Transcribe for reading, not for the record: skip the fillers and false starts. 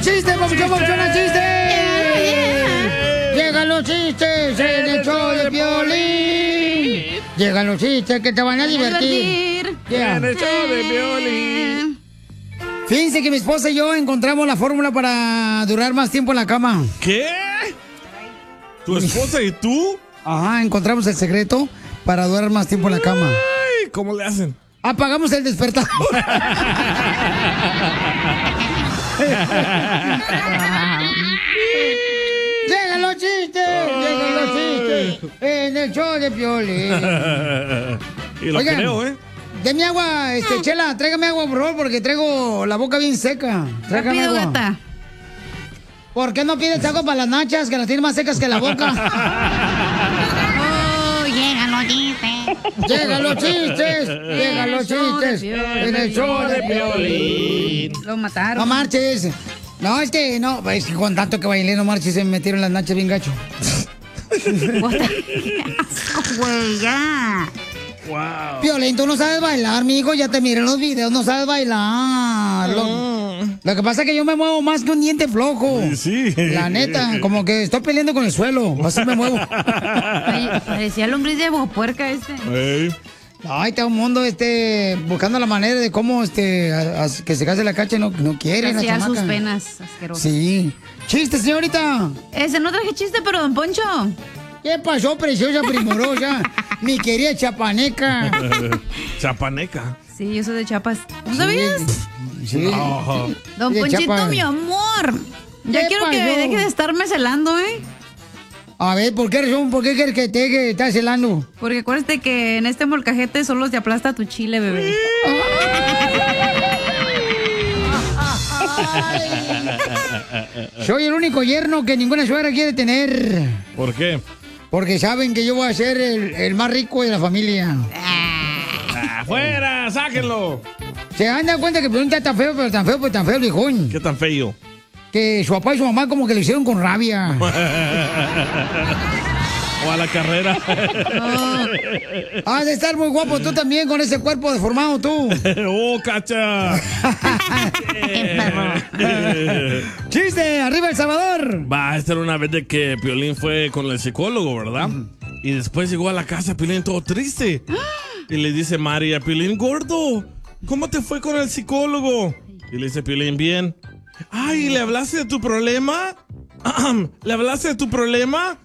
chistes, papuchón, chistes. Llegan los chistes en el show de Piolín. Llegan los chistes que te van a divertir. En el show de Piolín. Fíjense que mi esposa y yo encontramos la fórmula para durar más tiempo en la cama. ¿Qué? ¿Tu esposa y tú? Ajá, encontramos el secreto para durar más tiempo en la cama. Ay, ¿cómo le hacen? Apagamos el despertador. ¡Llegan los chistes! ¡Llegan los chistes! En el show de Piolín. Y lo Oigan, creo, ¿eh? Deme agua, Chela, tráigame agua, por favor, porque traigo la boca bien seca. Tráigame Rápido, agua. gata. ¿Por qué no pides agua para las nachas, que las tienes más secas que la boca? Oh, llegan los chistes. ¡Llegan los chistes! ¡Llegan los chistes! En el show de Piolín. Lo mataron. No marches. No, es que con tanto que bailé, no marches, se me metieron las nachas bien gacho. Güey, ya. Wow. Piolín, tú no sabes bailar, mijo, ya te miré en los videos, no sabes bailar. Lo que pasa es que yo me muevo más que un diente flojo. Sí. La neta, como que estoy peleando con el suelo, así me muevo. Ay, parecía lombriz de puerca este. Hey. Ay, está un mundo buscando la manera de cómo que se case la cacha, no quiere la Saciar sus chamaca. penas, asqueroso. Sí. Chiste, señorita. No traje chiste, pero don Poncho. ¿Qué pasó, preciosa primorosa? Mi querida chapaneca. Chapaneca. Sí, yo soy de Chiapas. ¿No sabías? Sí. No. Don de Ponchito, Chiapas. mi amor. Ya ¿Qué quiero que pasó? deje de estarme celando, ¿eh? A ver, ¿por qué razón? ¿Por qué quieres que te deje de estar celando? Porque acuérdate que en este molcajete solo te aplasta tu chile, bebé. Soy el único yerno que ninguna suegra quiere tener. ¿Por qué? Porque saben que yo voy a ser el más rico de la familia. ¡Afuera! ¡Sáquenlo! Se han dado cuenta que Piolín está tan feo, pero tan feo, viejón. ¿Qué tan feo? Que su papá y su mamá como que lo hicieron con rabia. O a la carrera. Has de estar muy guapo tú también con ese cuerpo deformado tú. ¡Oh, cacha! ¡Chiste! ¡Arriba El Salvador! Va, esta era una vez de que Piolín fue con el psicólogo, ¿verdad? Y después llegó a la casa Piolín todo triste. Y le dice María, Piolín, gordo, ¿cómo te fue con el psicólogo? Y le dice Piolín, bien. Ay, ¿le hablaste de tu problema? ¿Le hablaste de tu problema?